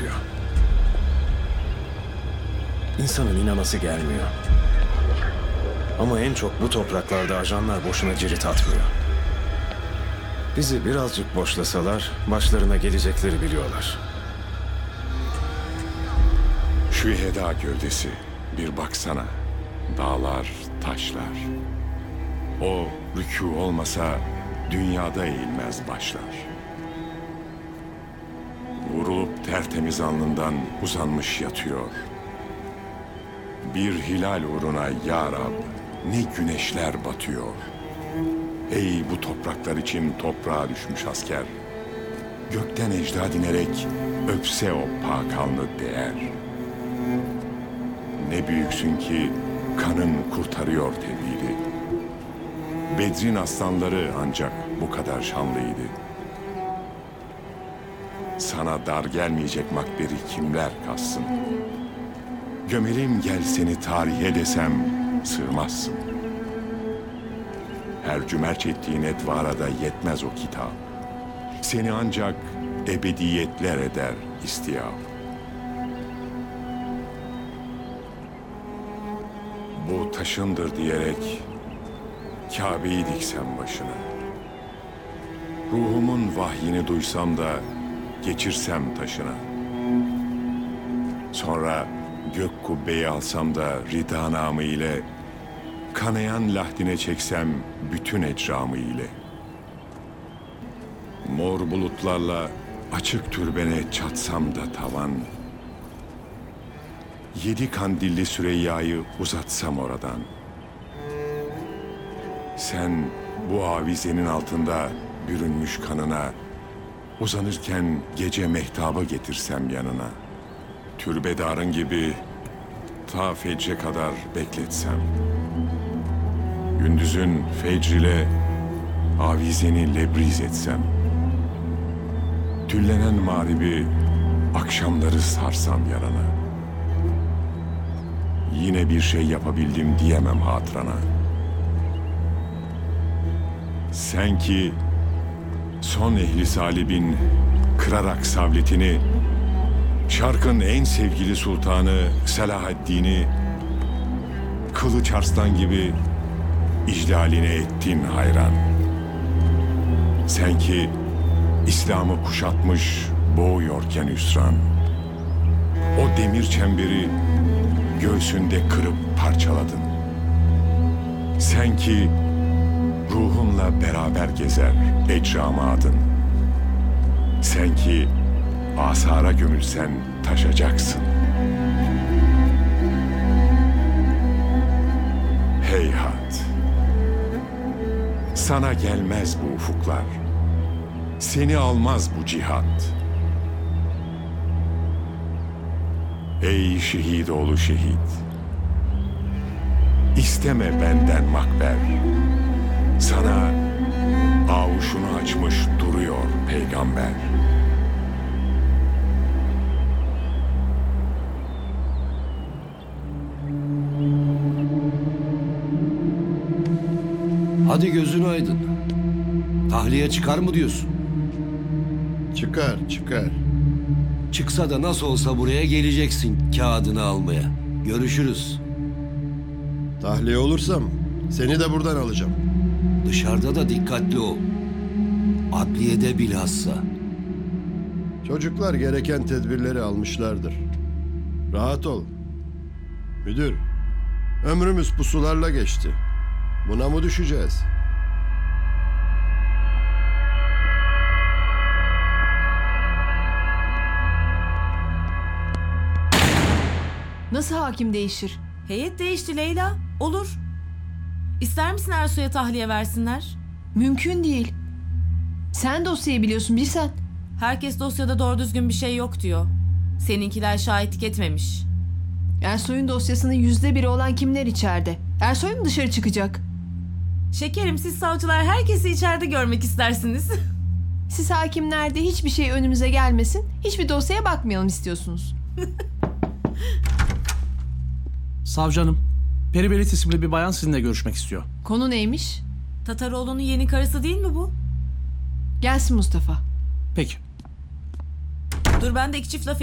yapıyor. İnsanın inanası gelmiyor. Ama en çok bu topraklarda ajanlar boşuna cirit atmıyor. Bizi birazcık boşlasalar başlarına gelecekleri biliyorlar. Şüheda gövdesi, bir baksana. Dağlar, taşlar. O rükû olmasa dünyada eğilmez başlar. Vurulup tertemiz alnından uzanmış yatıyor. Bir hilal uğruna ya Rab, ne güneşler batıyor. Ey bu topraklar için toprağa düşmüş asker. Gökten ecda dinerek öpse o pak alnı değer. Ne büyüksün ki kanın kurtarıyor tevhidi. Bedrin aslanları ancak bu kadar şanlıydı. Sana dar gelmeyecek makberi kimler kazsın? Gömelim gel seni tarihe desem sığmazsın. Her cümerç ettiğin etvara da yetmez o kitap. Seni ancak ebediyetler eder istiyap. Bu taşındır diyerek Kabe'yi diksem başına. Ruhumun vahyini duysam da geçirsem taşına. Sonra gök kubbeyi alsam da rida namı ile kanayan lahdine çeksem bütün ecramı ile. Mor bulutlarla açık türbene çatsam da tavan. 7 kandilli Süreyya'yı uzatsam oradan. Sen bu avizenin altında bürünmüş kanına uzanırken gece mehtabı getirsem yanına. Türbedarın gibi ta fecre kadar bekletsem. Gündüzün fecrile avizeni lebriz etsem. Tüllenen mağribi akşamları sarsam yarana. Yine bir şey yapabildim diyemem hatırana. Sen ki son ehli salibin kırarak savletini, şarkın en sevgili sultanı Selahaddin'i kılıç arslan gibi iclaline ettin hayran. Sen ki İslam'ı kuşatmış boğuyorken hüsran, o demir çemberi göğsünde kırıp parçaladın. Sen ki ruhunla beraber gezer ecramı adın. Sen ki asara gömülsen taşacaksın. Heyhat! Sana gelmez bu ufuklar. Seni almaz bu cihat. Ey şehit oğlu şehit! İsteme benden makber. Sana avuşunu açmış duruyor peygamber. Hadi gözün aydın. Tahliye çıkar mı diyorsun? Çıkar, çıkar. Çıksa da nasıl olsa buraya geleceksin kağıdını almaya. Görüşürüz. Tahliye olursam seni de buradan alacağım. Dışarıda da dikkatli ol. Adliyede bilhassa. Çocuklar gereken tedbirleri almışlardır. Rahat ol. Müdür, ömrümüz pusularla geçti. Buna mı düşeceğiz? Nasıl hakim değişir? Heyet değişti Leyla. Olur. İster misin Ersoy'a tahliye versinler? Mümkün değil. Sen dosyayı biliyorsun, bilsen. Herkes dosyada doğru düzgün bir şey yok diyor. Seninkiler şahitlik etmemiş. Ersoy'un dosyasının %1'i olan kimler içeride? Ersoy mu dışarı çıkacak? Şekerim, siz savcılar herkesi içeride görmek istersiniz. Siz hakimlerde hiçbir şey önümüze gelmesin, hiçbir dosyaya bakmayalım istiyorsunuz. Savcı hanım, Peribelit isimli bir bayan sizinle görüşmek istiyor. Konu neymiş? Tataroğlu'nun yeni karısı değil mi bu? Gelsin Mustafa. Peki. Dur, ben de iki çift laf